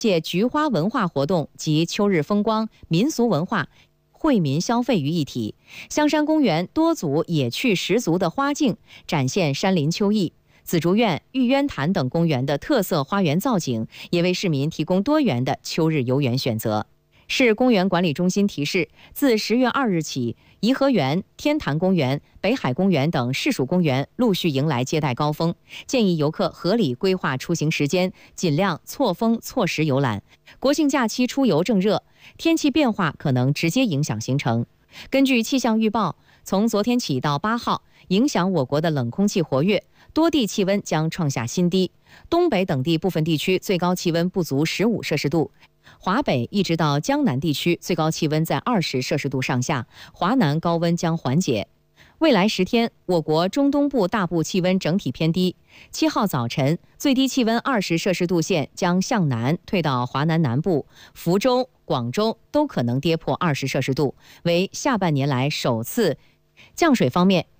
借菊花文化活动及秋日风光、民俗文化惠民消费于一体。香山公园多组野趣十足的花径，展现山林秋意。紫竹院、玉渊潭等公园的特色花园造景，也为市民提供多元的秋日游园选择。市公园管理中心提示，自10月2日起，颐和园、天坛公园、北海公园等市属公园陆续迎来接待高峰，建议游客合理规划出行时间，尽量错峰错时游览。国庆假期出游正热，天气变化可能直接影响行程。根据气象预报，从昨天起到8号，影响我国的冷空气活跃，多地气温将创下新低。东北等地部分地区最高气温不足15摄氏度。华北一直到江南地区最高气温在20摄氏度上下，华南高温将缓解。未来10天，我国中东部大部气温整体偏低。7号早晨，最低气温20摄氏度线将向南退到华南南部，福州、广州都可能跌破20摄氏度，为下半年来首次。降水方面，